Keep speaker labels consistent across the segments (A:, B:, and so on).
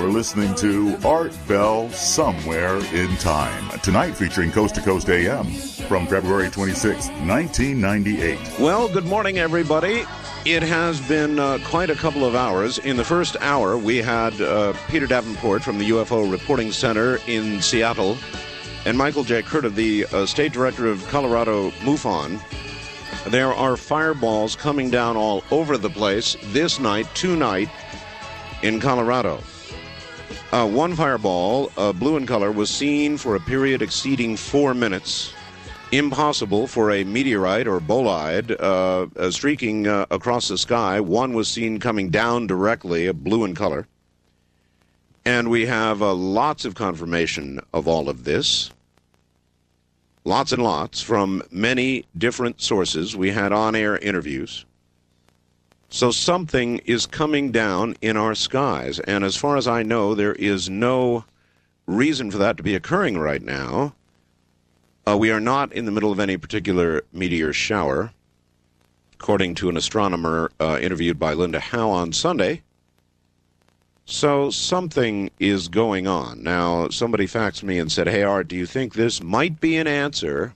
A: You're listening to Art Bell Somewhere in Time. Tonight featuring Coast to Coast AM from February 26, 1998.
B: Well, good morning, everybody. It has been quite a couple of hours. In the first hour, we had Peter Davenport from the UFO Reporting Center in Seattle and Michael J. Curta, the State Director of Colorado MUFON. There are fireballs coming down all over the place this night, tonight, in Colorado. One fireball, blue in color, was seen for a period exceeding 4 minutes. Impossible for a meteorite or bolide streaking across the sky. One was seen coming down directly, blue in color. And we have lots of confirmation of all of this. Lots and lots from many different sources. We had on-air interviews. So something is coming down in our skies, and as far as I know, there is no reason for that to be occurring right now. We are not in the middle of any particular meteor shower, according to an astronomer interviewed by Linda Howe on Sunday. So something is going on. Now, somebody faxed me and said, "Hey, Art, do you think this might be an answer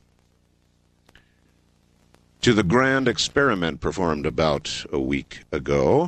B: to the grand experiment performed about a week ago?"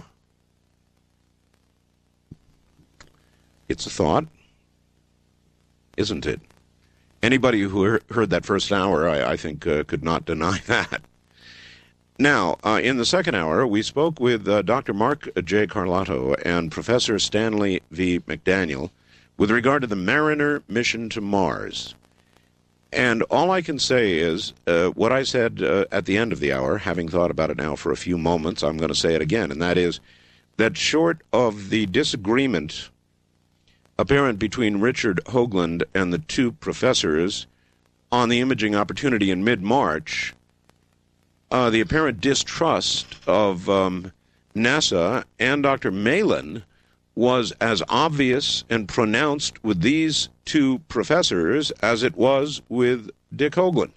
B: It's a thought, isn't it? Anybody who heard that first hour, I think, could not deny that. Now, in the second hour, we spoke with Dr. Mark J. Carlotto and Professor Stanley V. McDaniel with regard to the Mariner mission to Mars. And all I can say is what I said at the end of the hour, having thought about it now for a few moments, I'm going to say it again, and that is that short of the disagreement apparent between Richard Hoagland and the two professors on the imaging opportunity in mid-March, the apparent distrust of NASA and Dr. Malin was as obvious and pronounced with these two professors as it was with Dick Hoagland.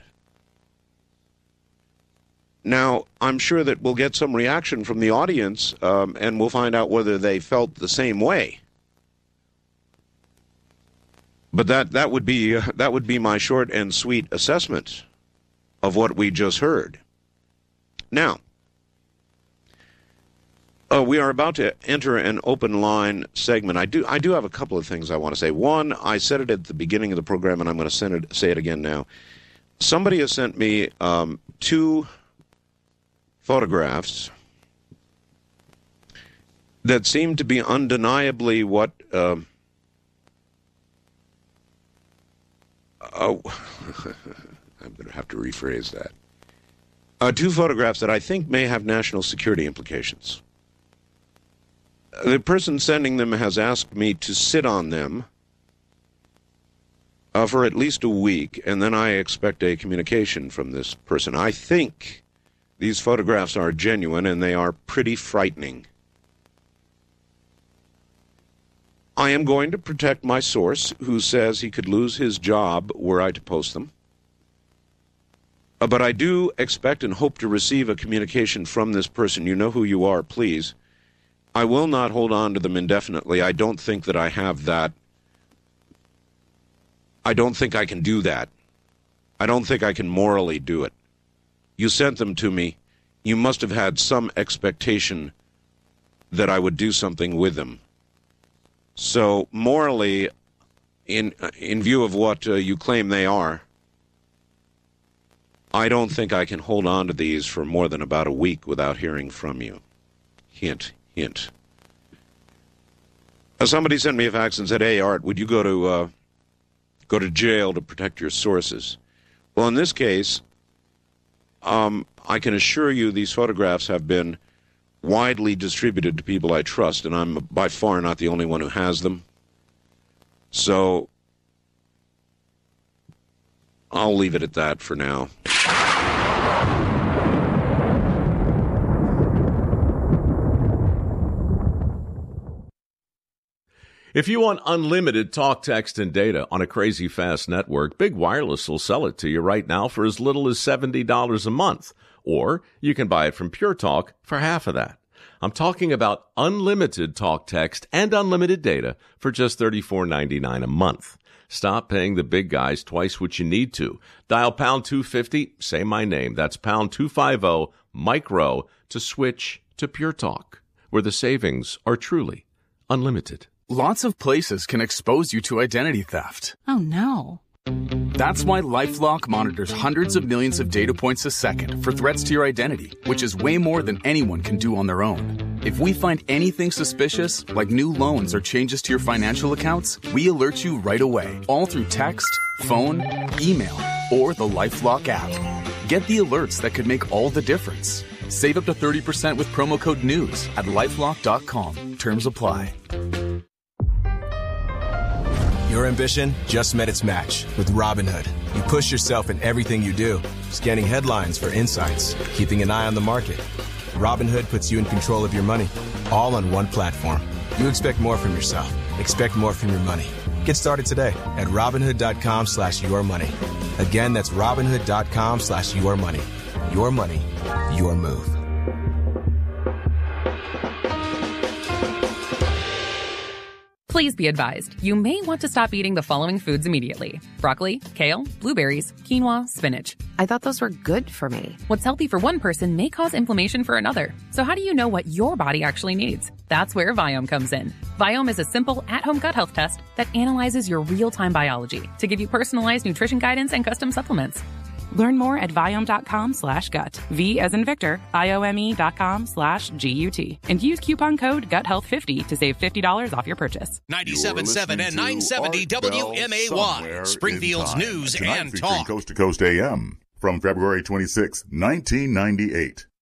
B: Now, I'm sure that we'll get some reaction from the audience, and we'll find out whether they felt the same way. But that would be my short and sweet assessment of what we just heard. Now, we are about to enter an open line segment. I do have a couple of things I want to say. One, I said it at the beginning of the program, and I'm going to say it again now. Somebody has sent me two photographs that seem to be undeniably what... I'm going to have to rephrase that. Two photographs that I think may have national security implications. The person sending them has asked me to sit on them for at least a week, and then I expect a communication from this person. I think these photographs are genuine, and they are pretty frightening. I am going to protect my source, who says he could lose his job were I to post them. But I do expect and hope to receive a communication from this person. You know who you are, please. I will not hold on to them indefinitely. I don't think that I have that. I don't think I can do that. I don't think I can morally do it. You sent them to me. You must have had some expectation that I would do something with them. So morally, in view of what you claim they are, I don't think I can hold on to these for more than about a week without hearing from you. Hint, hint. Somebody sent me a fax and said, "Hey, Art, would you go to jail to protect your sources?" Well, in this case, I can assure you these photographs have been widely distributed to people I trust, and I'm by far not the only one who has them. So I'll leave it at that for now.
C: If you want unlimited talk, text, and data on a crazy fast network, Big Wireless will sell it to you right now for as little as $70 a month. Or you can buy it from Pure Talk for half of that. I'm talking about unlimited talk, text, and unlimited data for just $34.99 a month. Stop paying the big guys twice what you need to. Dial pound 250, say my name. That's pound 250 micro to switch to Pure Talk, where the savings are truly unlimited.
D: Lots of places can expose you to identity theft.
E: Oh, no.
D: That's why LifeLock monitors hundreds of millions of data points a second for threats to your identity, which is way more than anyone can do on their own. If we find anything suspicious, like new loans or changes to your financial accounts, we alert you right away, all through text, phone, email, or the LifeLock app. Get the alerts that could make all the difference. Save up to 30% with promo code NEWS at LifeLock.com. Terms apply.
F: Your ambition just met its match with Robinhood. You push yourself in everything you do, scanning headlines for insights, keeping an eye on the market. Robinhood puts you in control of your money, all on one platform. You expect more from yourself. Expect more from your money. Get started today at Robinhood.com/yourmoney. Again, that's Robinhood.com/yourmoney. Your money, your move.
E: Please be advised, you may want to stop eating the following foods immediately. Broccoli, kale, blueberries, quinoa, spinach.
G: I thought those were good for me.
E: What's healthy for one person may cause inflammation for another. So how do you know what your body actually needs? That's where Viome comes in. Viome is a simple, at-home gut health test that analyzes your real-time biology to give you personalized nutrition guidance and custom supplements. Learn more at Viome.com/gut. V as in Victor, IOME.com/GUT. And use coupon code GUTHEALTH50 to save $50 off your purchase.
H: 97.7 and 970 WMAY. Springfield's news
A: Tonight
H: and
A: featuring
H: talk.
A: Coast to Coast AM from February 26, 1998.